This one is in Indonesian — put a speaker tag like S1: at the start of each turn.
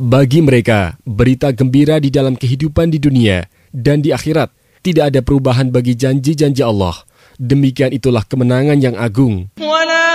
S1: Bagi mereka, berita gembira di dalam kehidupan di dunia dan di akhirat. Tidak ada perubahan bagi janji-janji Allah. Demikian itulah kemenangan yang agung.